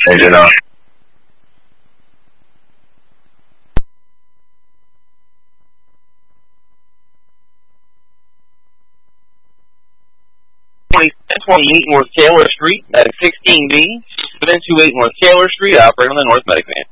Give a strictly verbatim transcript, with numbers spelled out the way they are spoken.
Agent on. twenty-eight North Taylor Street, at sixteen B, seven two eight North Taylor Street, operator on the North Medic Van.